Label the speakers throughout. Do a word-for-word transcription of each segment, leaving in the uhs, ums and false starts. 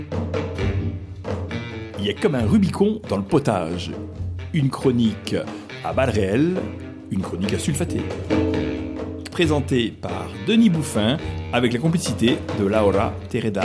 Speaker 1: Il y a comme un Rubicon dans le potage. Une chronique à balles réelles, une chronique à sulfater. Présentée par Denis Bouffin avec la complicité de Laura Tereda.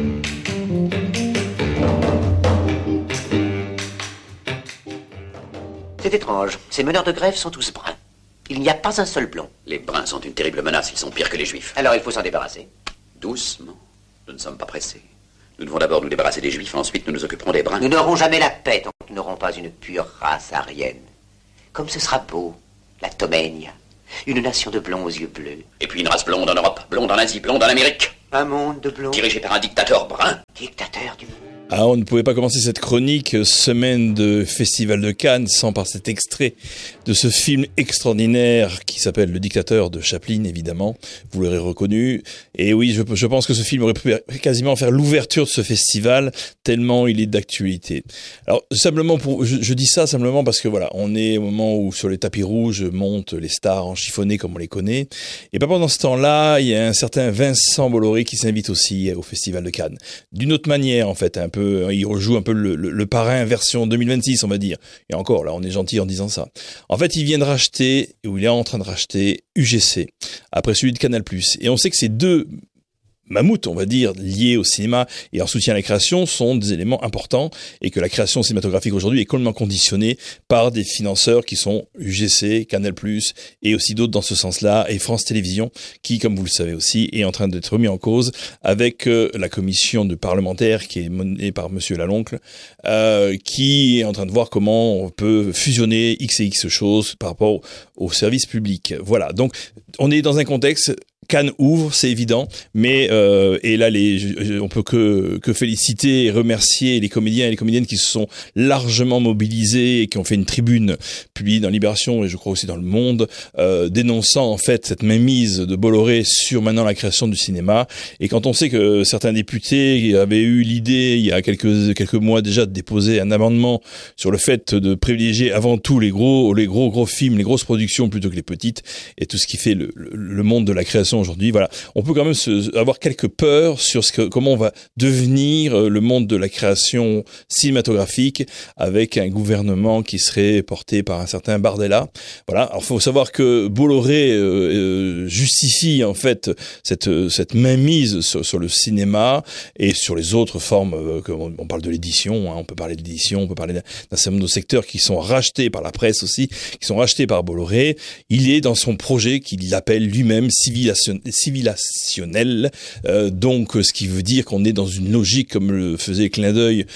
Speaker 2: C'est étrange, ces meneurs de grève sont tous bruns. Il n'y a pas un seul blond.
Speaker 3: Les bruns sont une terrible menace, ils sont pires que les juifs.
Speaker 2: Alors il faut s'en débarrasser.
Speaker 3: Doucement, nous ne sommes pas pressés. Nous devons d'abord nous débarrasser des juifs, ensuite nous nous occuperons des bruns.
Speaker 2: Nous n'aurons jamais la paix tant que nous n'aurons pas une pure race aryenne. Comme ce sera beau, la Toménia. Une nation de blonds aux yeux bleus.
Speaker 3: Et puis une race blonde en Europe, blonde en Asie, blonde en Amérique.
Speaker 2: Un monde de blonds.
Speaker 3: Dirigé par un dictateur brun.
Speaker 2: Dictateur du monde.
Speaker 4: Ah, on ne pouvait pas commencer cette chronique semaine de Festival de Cannes sans par cet extrait de ce film extraordinaire qui s'appelle Le Dictateur de Chaplin, évidemment. Vous l'aurez reconnu. Et oui, je, je pense que ce film aurait pu quasiment faire l'ouverture de ce festival tellement il est d'actualité. Alors, simplement pour, je, je dis ça simplement parce que voilà, on est au moment où sur les tapis rouges montent les stars en chiffonné comme on les connaît. Et pas pendant ce temps-là, il y a un certain Vincent Bolloré qui s'invite aussi au Festival de Cannes. D'une autre manière, en fait, un peu, il rejoue un peu le, le, le parrain version deux mille vingt-six, on va dire. Et encore, là, on est gentil en disant ça. En fait, il vient de racheter, ou il est en train de racheter U G C, après celui de Canal+. Et on sait que ces deux mammouths, on va dire, liés au cinéma et en soutien à la création sont des éléments importants et que la création cinématographique aujourd'hui est complètement conditionnée par des financeurs qui sont U G C, Canal+, et aussi d'autres dans ce sens-là, et France Télévisions, qui, comme vous le savez aussi, est en train d'être remis en cause avec euh, la commission de parlementaires qui est menée par Monsieur Laloncle, euh, qui est en train de voir comment on peut fusionner X et X choses par rapport au, au service public. Voilà, donc on est dans un contexte. Cannes ouvre, c'est évident, mais euh, et là les, je, on peut que que féliciter et remercier les comédiens et les comédiennes qui se sont largement mobilisés et qui ont fait une tribune publiée dans Libération et je crois aussi dans Le Monde, euh, dénonçant en fait cette mainmise de Bolloré sur maintenant la création du cinéma. Et quand on sait que certains députés avaient eu l'idée il y a quelques quelques mois déjà de déposer un amendement sur le fait de privilégier avant tout les gros les gros gros films, les grosses productions plutôt que les petites et tout ce qui fait le le, le monde de la création aujourd'hui, voilà, on peut quand même se, avoir quelques peurs sur ce que, comment on va devenir le monde de la création cinématographique avec un gouvernement qui serait porté par un certain Bardella. Voilà, alors faut savoir que Bolloré euh, justifie en fait cette cette mainmise sur, sur le cinéma et sur les autres formes. Euh, on, on parle de l'édition, hein, on peut parler de l'édition, on peut parler d'un, d'un certain nombre de secteurs qui sont rachetés par la presse aussi, qui sont rachetés par Bolloré. Il est dans son projet qu'il appelle lui-même civilisation. civilisationnel, euh, donc ce qui veut dire qu'on est dans une logique, comme le faisait clin d'œil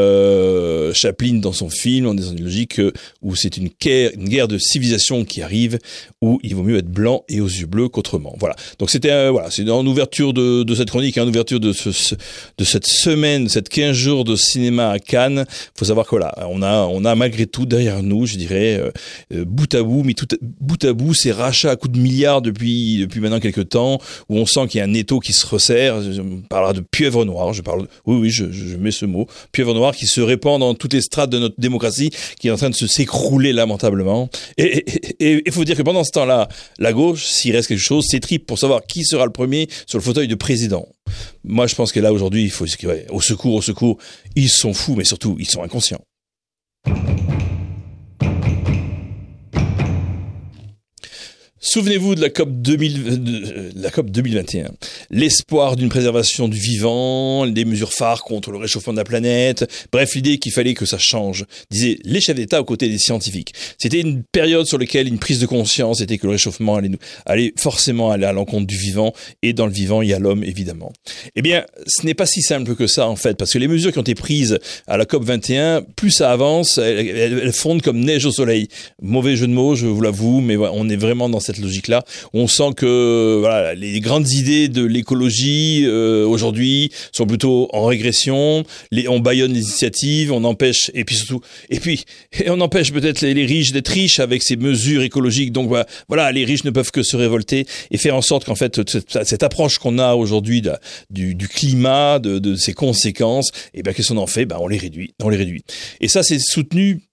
Speaker 4: euh, Chaplin dans son film, on est dans une logique où c'est une guerre, une guerre de civilisation qui arrive, où il vaut mieux être blanc et aux yeux bleus qu'autrement. Voilà. Donc c'était euh, voilà, c'est en ouverture de, de cette chronique, en hein, ouverture de ce, de cette semaine, cette quinze jours de cinéma à Cannes. Faut savoir que là, on a on a malgré tout derrière nous, je dirais, euh, bout à bout, mais tout bout à bout, ces rachats à coups de milliards depuis depuis maintenant quelques temps, où on sent qu'il y a un étau qui se resserre. Je parlerai de pieuvre noire, je parle, oui, oui, je, je mets ce mot, pieuvre noire qui se répand dans toutes les strates de notre démocratie, qui est en train de se s'écrouler lamentablement. Et il faut dire que pendant ce temps-là, la gauche, s'il reste quelque chose, s'étripe pour savoir qui sera le premier sur le fauteuil de président. Moi, je pense que là, aujourd'hui, il faut, ouais, au secours, au secours, ils sont fous, mais surtout, ils sont inconscients. Souvenez-vous de la COP deux mille, de la COP deux mille vingt et un. L'espoir d'une préservation du vivant, des mesures phares contre le réchauffement de la planète. Bref, l'idée qu'il fallait que ça change, disaient les chefs d'État aux côtés des scientifiques. C'était une période sur laquelle une prise de conscience était que le réchauffement allait, nous, allait forcément aller à l'encontre du vivant. Et dans le vivant, il y a l'homme, évidemment. Eh bien, ce n'est pas si simple que ça, en fait, parce que les mesures qui ont été prises à la COP vingt et un, plus ça avance, elles, elles, elles fondent comme neige au soleil. Mauvais jeu de mots, je vous l'avoue, mais voilà, on est vraiment dans cette logique-là. On sent que voilà, les grandes idées de l'écologie euh, aujourd'hui sont plutôt en régression. Les, on bâillonne les initiatives, on empêche et puis surtout et puis et on empêche peut-être les, les riches d'être riches avec ces mesures écologiques. Donc voilà, voilà, les riches ne peuvent que se révolter et faire en sorte qu'en fait cette, cette approche qu'on a aujourd'hui de, du, du climat, de, de ses conséquences, et ben qu'est-ce qu'on en fait? Ben on les réduit, on les réduit. Et ça c'est soutenu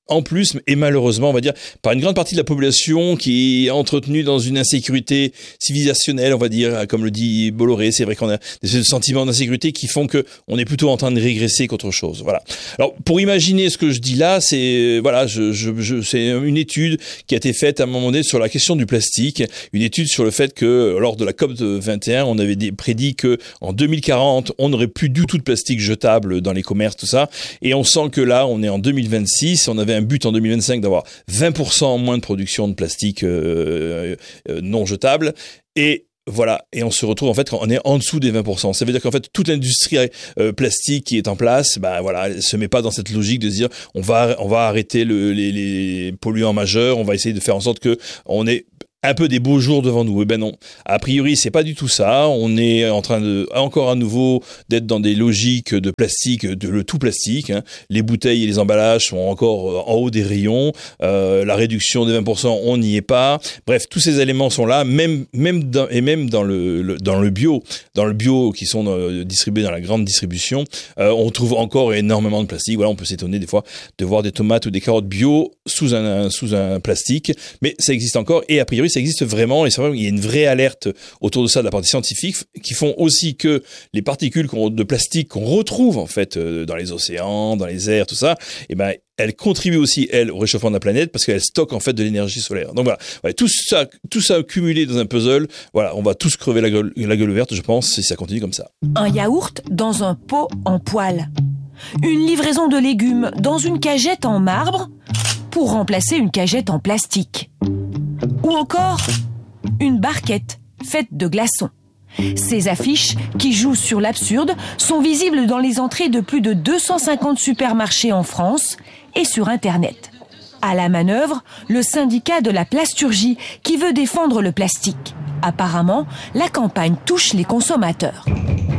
Speaker 4: en plus, et malheureusement, on va dire, par une grande partie de la population qui est entretenue dans une insécurité civilisationnelle, on va dire, comme le dit Bolloré. C'est vrai qu'on a des sentiments d'insécurité qui font que on est plutôt en train de régresser qu'autre chose. Voilà. Alors, pour imaginer ce que je dis là, c'est, voilà, je, je, je, c'est une étude qui a été faite à un moment donné sur la question du plastique. Une étude sur le fait que, lors de la COP vingt et un, on avait prédit que, en deux mille quarante, on n'aurait plus du tout de plastique jetable dans les commerces, tout ça. Et on sent que là, on est en deux mille vingt-six, on avait un but en deux mille vingt-cinq d'avoir vingt pour cent moins de production de plastique euh, euh, non jetable. Et voilà, et on se retrouve en fait quand on est en dessous des vingt pour cent. Ça veut dire qu'en fait toute l'industrie euh, plastique qui est en place, bah voilà, elle se met pas dans cette logique de se dire on va on va arrêter le, les, les polluants majeurs, on va essayer de faire en sorte que on ait un peu des beaux jours devant nous. Eh ben non. A priori, c'est pas du tout ça. On est en train de, encore à nouveau, d'être dans des logiques de plastique, de le tout plastique, hein. Les bouteilles et les emballages sont encore en haut des rayons. Euh, la réduction des vingt pour cent, on n'y est pas. Bref, tous ces éléments sont là, même, même dans, et même dans le, le, dans le bio, dans le bio qui sont euh, distribués dans la grande distribution, euh, on trouve encore énormément de plastique. Voilà, on peut s'étonner des fois de voir des tomates ou des carottes bio sous un, sous un plastique, mais ça existe encore et a priori, ça existe vraiment, et c'est vrai qu'il y a une vraie alerte autour de ça de la part des scientifiques qui font aussi que les particules de plastique qu'on retrouve en fait dans les océans, dans les airs, tout ça, et ben elles contribuent aussi elles au réchauffement de la planète parce qu'elles stockent en fait de l'énergie solaire. Donc voilà, ouais, tout ça, tout ça accumulé dans un puzzle, voilà, on va tous crever la gueule, la gueule verte, je pense, si ça continue comme ça.
Speaker 5: Un yaourt dans un pot en poil. Une livraison de légumes dans une cagette en marbre pour remplacer une cagette en plastique. Ou encore, une barquette faite de glaçons. Ces affiches, qui jouent sur l'absurde, sont visibles dans les entrées de plus de deux cent cinquante supermarchés en France et sur Internet. À la manœuvre, le syndicat de la plasturgie qui veut défendre le plastique. Apparemment, la campagne touche les consommateurs.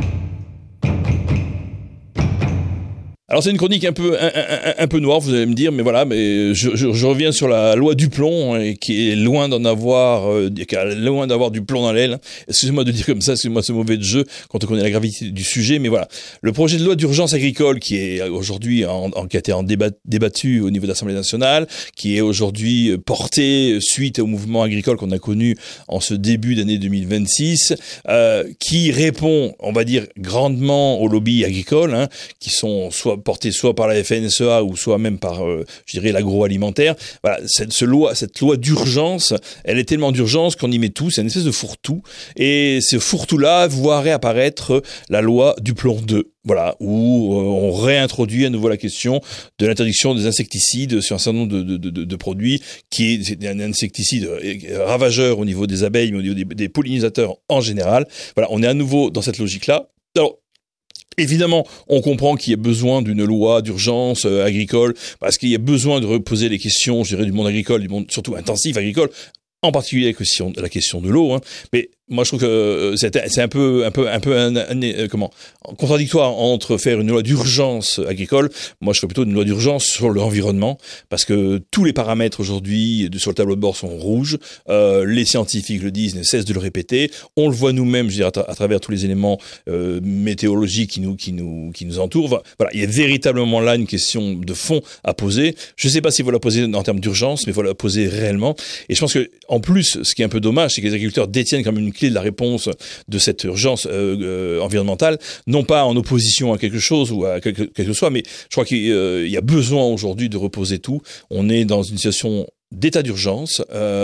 Speaker 4: Alors c'est une chronique un peu un, un, un peu noire, vous allez me dire, mais voilà, mais je, je, je reviens sur la loi du plomb, hein, qui est loin d'en avoir, euh, qui est loin d'avoir du plomb dans l'aile. Excusez-moi de dire comme ça, excusez-moi ce mauvais jeu quand on connaît la gravité du sujet, mais voilà, le projet de loi d'urgence agricole qui est aujourd'hui en, en, qui a été en débat, débattu au niveau de l'Assemblée nationale, qui est aujourd'hui porté suite au mouvement agricole qu'on a connu en ce début d'année deux mille vingt-six, euh, qui répond, on va dire grandement aux lobbies agricoles, hein, qui sont soit porté soit par la F N S E A ou soit même par, euh, je dirais, l'agroalimentaire. Voilà, cette, ce loi, cette loi d'urgence, elle est tellement d'urgence qu'on y met tout, c'est une espèce de fourre-tout. Et ce fourre-tout-là voit réapparaître la loi du plomb deux. Voilà, où euh, on réintroduit à nouveau la question de l'interdiction des insecticides sur un certain nombre de, de, de, de produits, qui est un insecticide ravageur au niveau des abeilles, mais au niveau des, des pollinisateurs en général. Voilà, on est à nouveau dans cette logique-là. Alors, évidemment, on comprend qu'il y a besoin d'une loi d'urgence euh, agricole, parce qu'il y a besoin de reposer les questions, je dirais, du monde agricole, du monde surtout intensif agricole, en particulier la question, la question de l'eau, hein. Mais moi, je trouve que c'est, c'est un peu, un peu, un peu, un, un, un, comment, contradictoire entre faire une loi d'urgence agricole. Moi, je ferais plutôt une loi d'urgence sur l'environnement, parce que tous les paramètres aujourd'hui sur le tableau de bord sont rouges. Euh, les scientifiques le disent, ne cessent de le répéter. On le voit nous-mêmes, je dirais, à, à travers tous les éléments euh, météorologiques qui nous, qui nous, qui nous entourent. Voilà, il y a véritablement là une question de fond à poser. Je ne sais pas s'il faut la poser en termes d'urgence, mais il faut la poser réellement. Et je pense que, en plus, ce qui est un peu dommage, c'est que les agriculteurs détiennent comme une clé de la réponse de cette urgence euh, euh, environnementale, non pas en opposition à quelque chose ou à quelque, quelque soit, mais je crois qu'il euh, y a besoin aujourd'hui de reposer tout. On est dans une situation d'état d'urgence,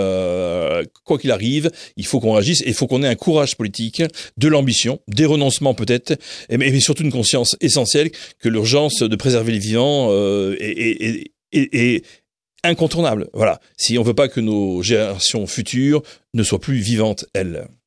Speaker 4: euh, quoi qu'il arrive, il faut qu'on agisse et il faut qu'on ait un courage politique, de l'ambition, des renoncements peut-être, et, mais surtout une conscience essentielle que l'urgence de préserver les vivants euh, est, est, est, est incontournable. Voilà. Si on veut pas que nos générations futures ne soient plus vivantes, elles.